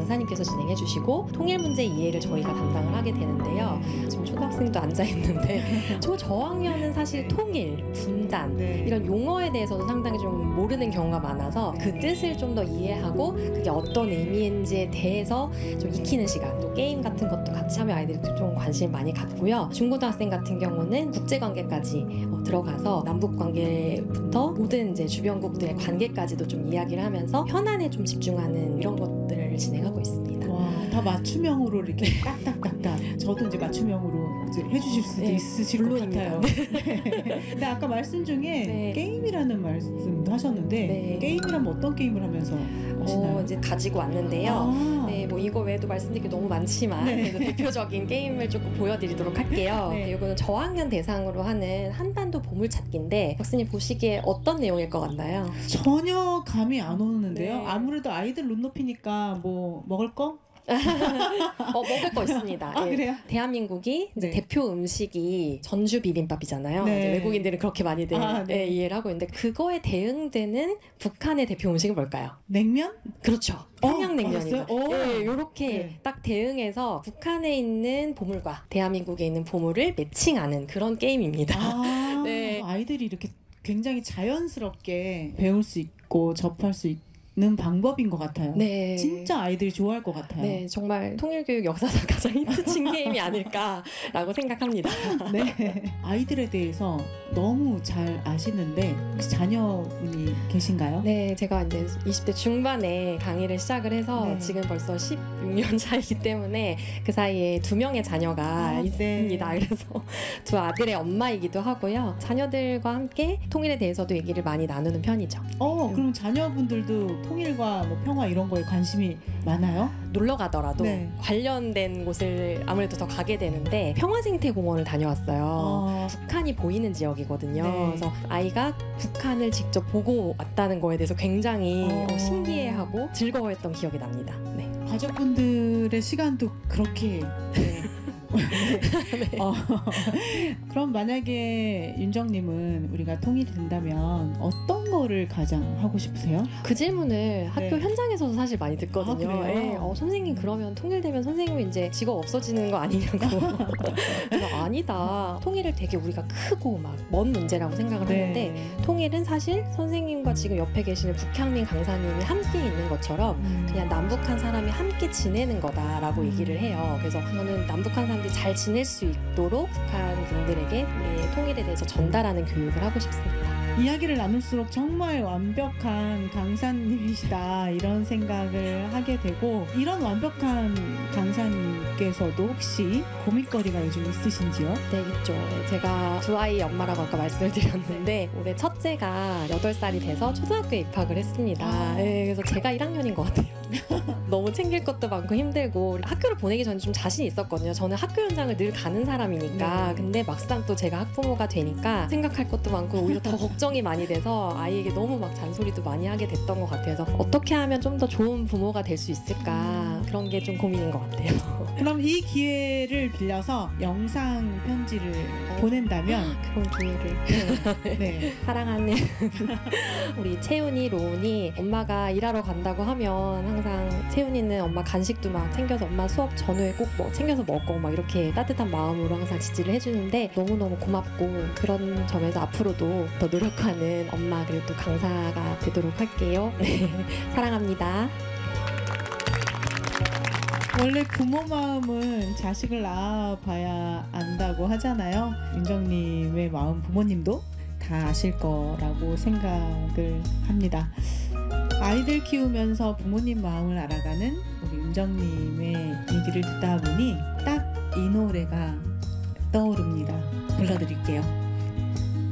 강사님께서 진행해 주시고 통일 문제 이해를 저희가 담당을 하게 되는데요. 지금 초등학생도 앉아 있는데 저학년은 사실 통일, 분단 이런 용어에 대해서도 상당히 좀 모르는 경우가 많아서 그 뜻을 좀 더 이해하고 그게 어떤 의미인지에 대해서 좀 익히는 시간, 또 게임 같은 것도 같이 하면 아이들이 좀 관심을 많이 갖고요. 중고등학생 같은 경우는 국제관계까지 들어가서 남북관계부터 모든 이제 주변국들의 관계까지도 좀 이야기를 하면서 현안에 좀 집중하는 이런 것들을 진행하고 있습니다. 와, 다 맞춤형으로 이렇게 딱딱딱딱. 저도 이제 맞춤형으로 이제 해주실 수도 있으실 것 같아요. 근데 아까 말씀 중에 게임이라는 말씀도 하셨는데 게임이라면 어떤 게임을 하면서 하시나요? 이제 가지고 왔는데요. 뭐 이거 외에도 말씀드릴 게 너무 많지만 그래도 대표적인 게임을 조금 보여드리도록 할게요. 이거는 저학년 대상으로 하는 한반도 보물찾기인데 박사님 보시기에 어떤 내용일 것 같나요? 전혀 감이 안 오는데요. 아무래도 아이들 눈높이니까 뭐 먹을 거? 먹을 거 있습니다. 그래요? 대한민국이 이제 대표 음식이 전주 비빔밥이잖아요. 이제 외국인들은 그렇게 많이들 이해를 하고 있는데 그거에 대응되는 북한의 대표 음식은 뭘까요? 냉면? 그렇죠. 평양냉면이죠. 이렇게 네. 딱 대응해서 북한에 있는 보물과 대한민국에 있는 보물을 매칭하는 그런 게임입니다. 네. 아이들이 이렇게 굉장히 자연스럽게 배울 수 있고 접할 수 있는 방법인 것 같아요. 네. 진짜 아이들이 좋아할 것 같아요. 네, 정말 통일교육 역사상 가장 히트친 게임이 아닐까라고 생각합니다. 네. 아이들에 대해서 너무 잘 아시는데 혹시 자녀분이 계신가요? 네, 제가 이제 20대 중반에 강의를 시작을 해서 지금 벌써 16년 차이기 때문에 그 사이에 2명의 자녀가 있습니다. 그래서 2 아들의 엄마이기도 하고요. 자녀들과 함께 통일에 대해서도 얘기를 많이 나누는 편이죠. 그럼 자녀분들도 통일과 뭐 평화 이런 거에 관심이 많아요? 놀러 가더라도 관련된 곳을 아무래도 더 가게 되는데 평화생태공원을 다녀왔어요. 북한이 보이는 지역이거든요. 그래서 아이가 북한을 직접 보고 왔다는 거에 대해서 굉장히 신기해하고 즐거워했던 기억이 납니다. 가족분들의 시간도 그렇게 그럼 만약에 윤정님은 우리가 통일이 된다면 어떤 거를 가장 하고 싶으세요? 그 질문을 학교 현장에서도 사실 많이 듣거든요. 선생님 그러면 통일되면 선생님은 이제 직업 없어지는 거 아니냐고. 그래서 아니다. 통일을 되게 우리가 크고 막 먼 문제라고 생각을 하는데 통일은 사실 선생님과 지금 옆에 계시는 북향민 강사님이 함께 있는 것처럼 그냥 남북한 사람이 함께 지내는 거다라고 얘기를 해요. 그래서 저는 남북한 사람들이 잘 지낼 수 있도록 북한 분들에게 우리의 통일에 대해서 전달하는 교육을 하고 싶습니다. 이야기를 나눌수록 정말 완벽한 강사님이시다 이런 생각을 하게 되고 이런 완벽한 강사님께서도 혹시 고민거리가 요즘 있으신지요? 네, 있죠. 제가 2 아이 엄마라고 아까 말씀을 드렸는데 올해 첫째가 8살이 돼서 초등학교에 입학을 했습니다. 그래서 제가 1학년인 것 같아요. 너무 챙길 것도 많고 힘들고 학교를 보내기 전에 좀 자신이 있었거든요. 저는 학교 현장을 늘 가는 사람이니까. 근데 막상 또 제가 학부모가 되니까 생각할 것도 많고 오히려 더 걱정이 많이 돼서 아이에게 너무 막 잔소리도 많이 하게 됐던 것 같아서 어떻게 하면 좀 더 좋은 부모가 될 수 있을까 그런 게 좀 고민인 것 같아요. 그럼 이 기회를 빌려서 영상 편지를 보낸다면 그런 기회를 사랑하는 우리 채훈이, 로운이 엄마가 일하러 간다고 하면 항상 채훈이는 엄마 간식도 막 챙겨서 엄마 수업 전후에 꼭 뭐 챙겨서 먹고 막 이렇게 따뜻한 마음으로 항상 지지를 해주는데 너무너무 고맙고 그런 점에서 앞으로도 더 노력하는 엄마 그리고 또 강사가 되도록 할게요. 사랑합니다. 원래 부모 마음은 자식을 낳아봐야 안다고 하잖아요. 윤정님의 마음 부모님도 다 아실 거라고 생각을 합니다. 아이들 키우면서 부모님 마음을 알아가는 우리 윤정님의 얘기를 듣다 보니 딱 이 노래가 떠오릅니다. 불러드릴게요.